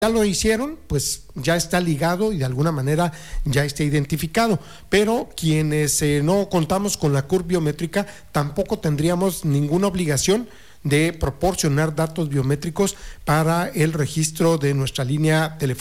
ya lo hicieron, pues ya está ligado y de alguna manera ya está identificado, pero quienes no contamos con la CURP biométrica tampoco tendríamos ninguna obligación de proporcionar datos biométricos para el registro de nuestra línea telefónica